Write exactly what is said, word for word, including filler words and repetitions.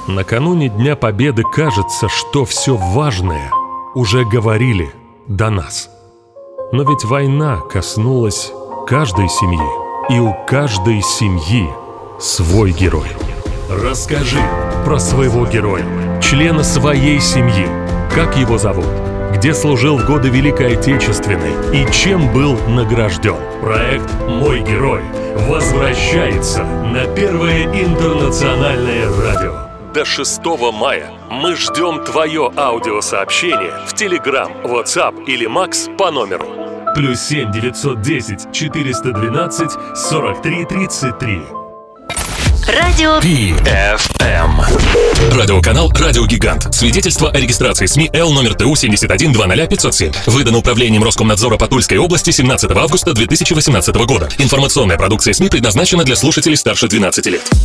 Накануне Дня Победы кажется, что все важное уже говорили до нас. Но ведь война коснулась каждой семьи, и у каждой семьи свой герой. Расскажи про своего героя, члена своей семьи. Как его зовут? Где служил в годы Великой Отечественной и чем был награжден? Проект «Мой герой» возвращается на Первое интернациональное радио. До шестого мая мы ждем твое аудиосообщение в Telegram, WhatsApp или Макс по номеру плюс семь девятьсот десять четыреста двенадцать сорок три тридцать три. Радио пи эф эм. Радиоканал «Радио Гигант». Свидетельство о регистрации СМИ Л номер Т У семь один два ноль пять ноль семь. Выдано Управлением Роскомнадзора по Тульской области семнадцатого августа две тысячи восемнадцатого года. Информационная продукция СМИ предназначена для слушателей старше двенадцати лет.